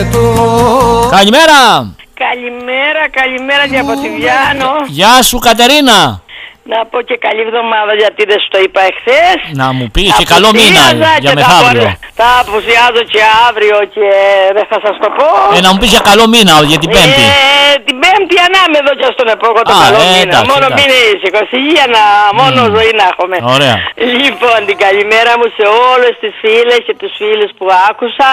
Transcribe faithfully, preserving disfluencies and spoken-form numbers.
Καλημέρα. Καλημέρα, καλημέρα και από τη Βιάνο. Γεια σου Κατερίνα. Να πω και καλή εβδομάδα γιατί δεν σου το είπα εχθές. Να μου πεις και καλό μήνα για μεθαύριο. Θα απουσιάζω και αύριο και δεν θα σας το πω. Ε, να μου πεις για καλό μήνα για την Πέμπτη. Ε, την Πέμπτη ανάμε εδώ και στον επόκο το καλό ε, μήνα. εντάξει, μόνο εντάξει. μήνα ήσυχος, υγεία να, μόνο mm. ζωή να έχουμε. Ωραία. Λοιπόν, την καλημέρα μου σε όλες τις φίλες και τους φίλους που άκουσα.